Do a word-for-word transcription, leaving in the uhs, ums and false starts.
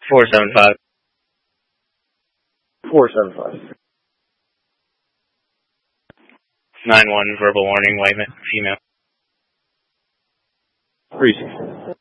four seven five. four seven five. nine one, verbal warning, white female. Three six.